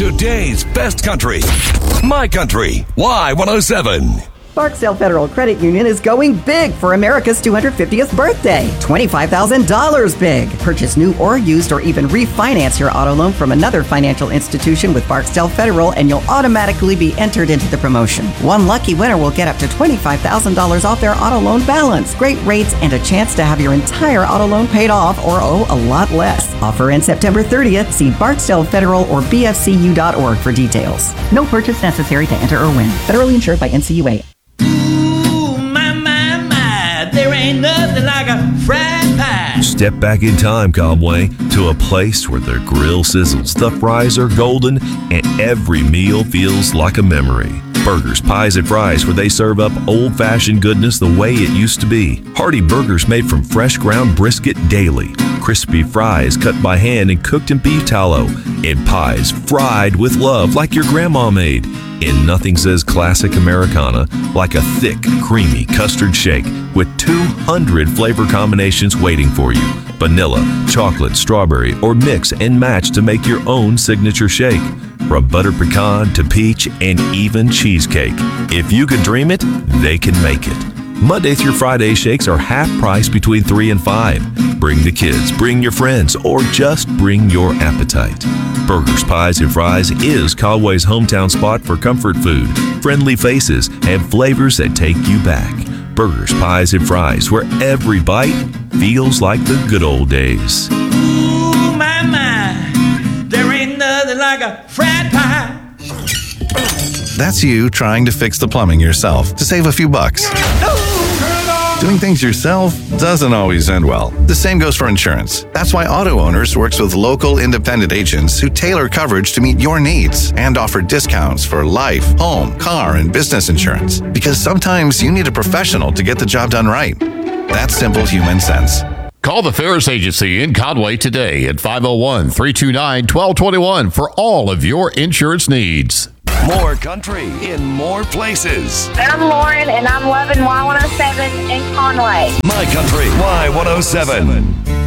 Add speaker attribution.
Speaker 1: Today's best country. My Country. Y107.
Speaker 2: Barksdale Federal Credit Union is going big for America's 250th birthday. $25,000 big. Purchase new or used or even refinance your auto loan from another financial institution with Barksdale Federal and you'll automatically be entered into the promotion. One lucky winner will get up to $25,000 off their auto loan balance. Great rates and a chance to have your entire auto loan paid off or owe a lot less. Offer ends September 30th. See Barksdale Federal or bfcu.org for details. No purchase necessary to enter or win. Federally insured by NCUA.
Speaker 3: There ain't nothing like a fried pie.
Speaker 4: Step back in time, Conway, to a place where their grill sizzles, the fries are golden, and every meal feels like a memory. Burgers, Pies, and Fries, where they serve up old-fashioned goodness the way it used to be. Hearty burgers made from fresh ground brisket daily. Crispy fries cut by hand and cooked in beef tallow. And pies fried with love like your grandma made. And nothing says classic Americana like a thick, creamy custard shake with 200 flavor combinations waiting for you. Vanilla, chocolate, strawberry, or mix and match to make your own signature shake. From butter pecan to peach and even cheesecake. If you can dream it, they can make it. Monday through Friday shakes are half price between 3 and 5. Bring the kids, bring your friends, or just bring your appetite. Burgers, Pies, and Fries is Conway's hometown spot for comfort food, friendly faces, and flavors that take you back. Burgers, Pies, and Fries, where every bite feels like the good old days.
Speaker 3: Ooh, my, there ain't nothing like a fried pie.
Speaker 5: That's you trying to fix the plumbing yourself to save a few bucks. Doing things yourself doesn't always end well. The same goes for insurance. That's why Auto Owners works with local independent agents who tailor coverage to meet your needs and offer discounts for life, home, car, and business insurance. Because sometimes you need a professional to get the job done right. That's simple human sense.
Speaker 6: Call the Ferris Agency in Conway today at 501-329-1221 for all of your insurance needs.
Speaker 1: More country in more places.
Speaker 7: I'm Lauren, and I'm loving Y107 in Conway.
Speaker 1: My Country Y107.